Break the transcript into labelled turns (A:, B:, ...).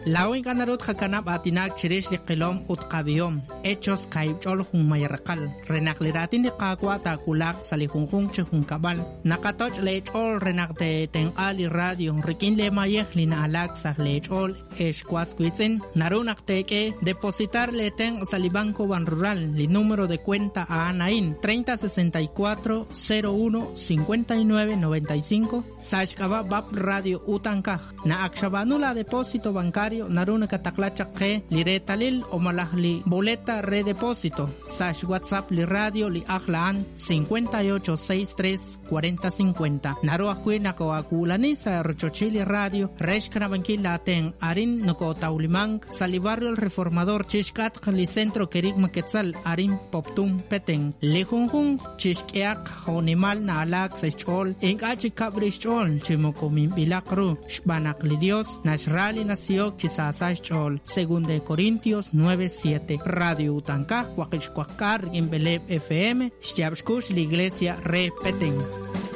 A: La oin ganarot hakanab atinak chirish li qilom utqabiom hechos kaibchol hun mayarqal renakliratin li qaqwa ta kulak salihunjun chihun kabal nakatoch lechol renakte ten ali radio rikin le mayeh lina alaksa lechol eshkwas kwitzen narunak teke depositar le ten salibanco ban rural li número de cuenta a Anain 3064 01 59 95 sashkaba bab radio utanka na akshabanula depósito bancario naruna kataklacha ke liretalil o malahli boleta redepósito sash WhatsApp li radio li ahlaan 5863 4050 naru akwina ko akulani sa rochochili radio reshkana bankila ten arin noko taulimang salibarrio el reformador chishkat li centro kerik maketzal arin poptum peten lejunjun chishkeak honimal na alak sechol en achi kabrichol chimokomin bilakru shbanak li dios nashrali nació chisasach chol según de Corintios 9:7 radio utanka kwakishkwakar en Beleb FM shtiabshkush la iglesia repeten.